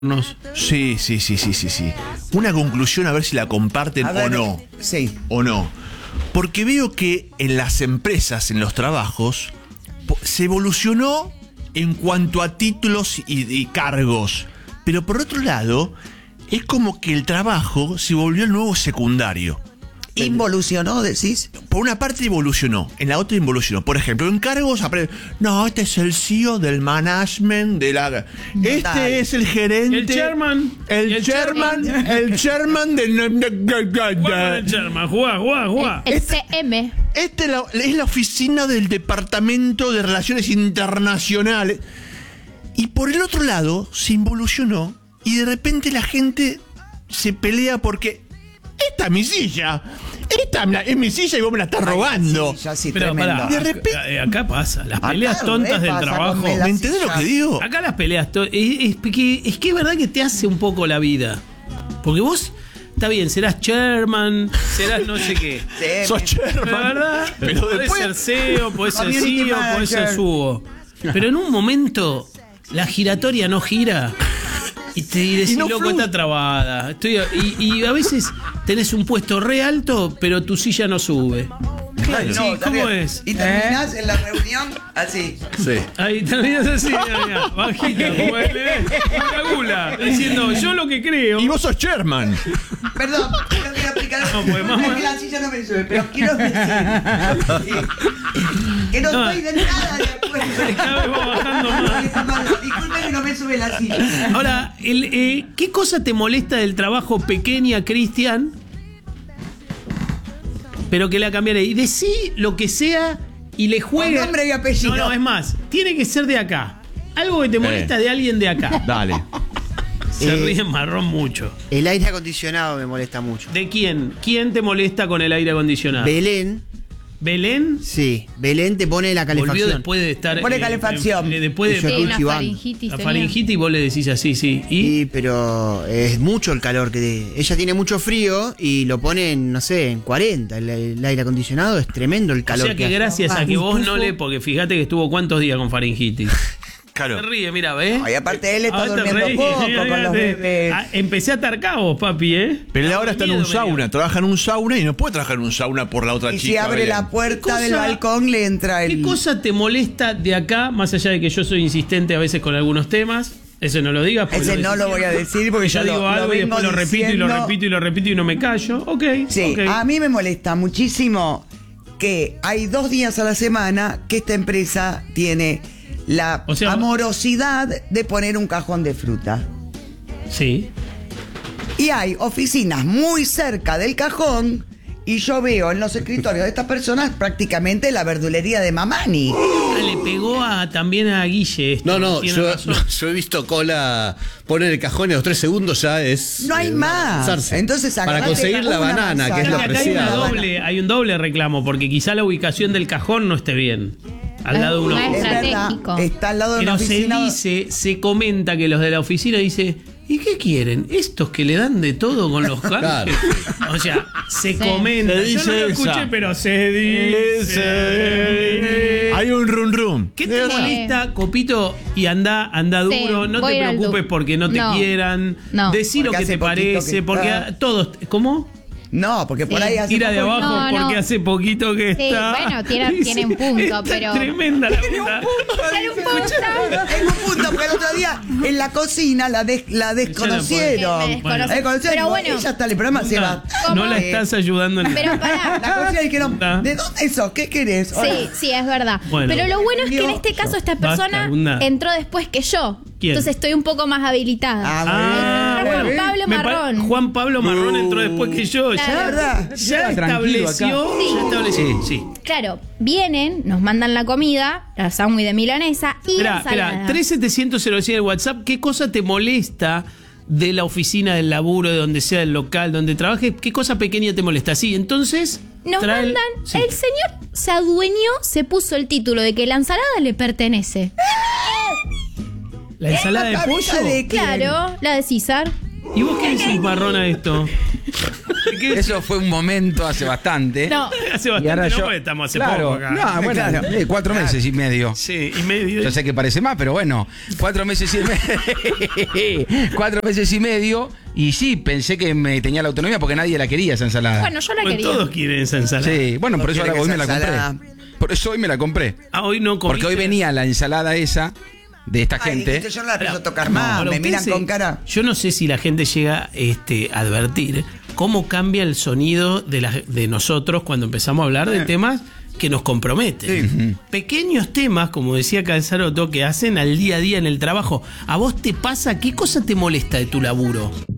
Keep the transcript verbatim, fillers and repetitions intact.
Sí, sí, sí, sí, sí, sí. Una conclusión, a ver si la comparten A ver, o no. Sí. O no. Porque veo que en las empresas, en los trabajos, po- se evolucionó en cuanto a títulos y, y cargos. Pero por otro lado, es como que el trabajo se volvió el nuevo secundario. ¿Involucionó, decís? Por una parte evolucionó, en la otra involucionó. Por ejemplo, en cargos, apre- no, este es el C E O del management de la... Este Dale. es el gerente... El chairman. El, El chairman, chairman. el chairman de... Jugá con el Sherman, jugá, jugá, jugá. El C M. Este es la, es la oficina del Departamento de Relaciones Internacionales. Y por el otro lado, se involucionó y de repente la gente se pelea porque... Esta es mi silla. Esta me la- es mi silla y vos me la estás robando. Sí, ya sí, Pero tremendo. pará, De repente- acá, eh, acá pasa, las Acá peleas re tontas del pasa con trabajo. Mela. ¿Me entendés lo que digo? Acá las peleas to- es, es que, es que es verdad que te hace un poco la vida. Porque vos, está bien, serás chairman, serás no sé qué. Sí, Sos me- chairman. La verdad, Pero podés después... ser C E O, podés ser Community C E O, podés ser manager. subo. Pero en un momento, la giratoria no gira. Y te y decís, Y no loco, fluye. está trabada. Estoy, y, y a veces tenés un puesto re alto, pero tu silla no sube. Ay, Sí, no, ¿cómo también. es? Y terminás en la reunión así. Sí. Ahí terminas así, mira, mira, bajita, como el, eh, una gula, diciendo, yo lo que creo. Y vos sos chairman. Perdón, no quiero explicar. No, pues, No, mamá. es que la silla no me sube, pero quiero decir que no No. estoy de nada de acuerdo. Cada vez va bajando más. Disculpe que no me sube la silla. Ahora, el, eh, ¿qué cosa te molesta del trabajo pequeña, Cristian? Pero que la cambiaré. Y decí lo que sea y le juegue. Con nombre y apellido. No, no, es más. Tiene que ser de acá. Algo que te molesta de alguien de acá. Dale. Se Eh. ríe marrón mucho. El aire acondicionado me molesta mucho. ¿De quién? ¿Quién te molesta con el aire acondicionado? Belén, ¿Belén? sí, Belén te pone la Volvió calefacción. después de estar. Pone calefacción. eh, después Yo de. Sí, una chivando. faringitis. La tenía. faringitis y vos le decís así, sí. Y. Sí, pero es mucho el calor que de- ella tiene mucho frío y lo pone en, no sé, en cuarenta. El, el aire acondicionado es tremendo el O calor sea que hace. gracias a que vos no le. Porque fíjate que estuvo cuántos días con faringitis. Claro. Se ríe, mira, ¿ves? Ay, aparte él está Ah, te durmiendo reís, poco mira, con mira, los te- bebés. Ah, empecé a atar cabos, papi, ¿eh? Pero él ahora está en un Miedo me dio. sauna, trabaja en un sauna y no puede trabajar en un sauna por la otra Y chica. si abre Belén. la puerta ¿Qué del cosa- balcón le entra el... ¿Qué cosa te molesta de acá, más allá de que yo soy insistente a veces con algunos temas? Ese no lo digas. porque Ese no decís lo voy a siempre. decir porque yo yo digo lo, algo lo y vengo después lo repito y lo diciendo. repito y lo repito y no me callo. Ok. Sí, ok. a mí me molesta muchísimo que hay dos días a la semana que esta empresa tiene la O sea, amorosidad de poner un cajón de fruta. Sí. Y hay oficinas muy cerca del cajón y yo veo en los escritorios de estas personas prácticamente la verdulería de Mamani. Ah, le pegó a, también a Guille. esto, No, no, tiene yo, razón. no, yo he visto cola poner el cajón y a los tres segundos ya es. No hay eh, más. lanzarse. Entonces, para agarrate conseguir la una banana, que es Creo lo que acá hay, una preciado. doble, hay un doble reclamo, porque quizá la ubicación del cajón no esté bien. Al lado de uno. Ah, Es estratégico. verdad, está al lado de una Pero se oficina. dice, se comenta que los de la oficina dice, ¿y qué quieren? ¿Estos que le dan de todo con los canjes? O sea, se Sí. comenta. Se Yo dice no lo esa. escuché, pero se dice. Hay un run run. ¿Qué te molesta, Copito? Y anda, anda Sí, duro, no voy te al preocupes du- porque no te No. quieran. No. Decí lo Porque que hace te poquito parece, que porque está. a todos. ¿Cómo? No, porque por Sí. ahí hace Tira de poco- abajo No, no. porque hace poquito que Sí, está. bueno, tiene- tiene un punto, Está pero- tremenda la puta. Tiene un punto. Tengo un punto, porque el otro día en la cocina la, des- la desconocieron. Me desconoce. La desconocieron. Pero Digo, bueno. ella está, el programa se va. No la Eh, estás ayudando en Pero pará. La cocina dijeron, Puta. ¿de dónde eso? ¿Qué querés? Hola. Sí, sí, es verdad. Bueno. Pero lo bueno es que en Dios. este caso esta Basta, persona Gunda. entró después que yo. ¿Quién? Entonces estoy un poco más habilitada. Ah, Ah, Juan bueno. Pablo Me pa- Marrón. Juan Pablo Marrón entró después que yo. Claro. Ya, ¿Verdad? ya Estaba tranquilo estableció. acá. Ya estableció. Sí. Claro, vienen, nos mandan la comida, la sándwich de milanesa y Espera, ensalada. espera. tres siete cero cero cero el WhatsApp. ¿Qué cosa te molesta de la oficina, del laburo, de donde sea, del local, donde trabajes? ¿Qué cosa pequeña te molesta? Sí, entonces. Nos trae el- mandan, sí. el señor se adueñó, se puso el título de que la ensalada le pertenece. La ensalada de La pollo. cabeza de quién? Claro, la de César. ¿Y vos qué decís, Marrón, a esto? Eso fue un momento hace bastante. No. Hace Y bastante, ahora no, yo- porque estamos hace claro, poco acá. No, bueno, Claro. eh, cuatro meses y medio. Sí, y medio. Yo sé que parece más, pero bueno, cuatro meses y medio. cuatro meses y medio. Y sí, pensé que me tenía la autonomía porque nadie la quería esa ensalada. Bueno, yo la Bueno, quería. todos quieren esa ensalada. Sí, bueno, por eso quiere ahora que hoy me la esa compré. ensalada- Por eso hoy me la compré. Ah, hoy no comiste. Porque hoy venía la ensalada esa de esta Ay, gente. dijiste, yo no la pienso Ahora, tocar no, más, ahora me usted miran se- con cara. Yo no sé si la gente llega este, a advertir cómo cambia el sonido de, la- de nosotros cuando empezamos a hablar de temas que nos comprometen. Pequeños temas, como decía Calzaroto, que hacen al día a día en el trabajo. ¿A vos te pasa? ¿Qué cosa te molesta de tu laburo?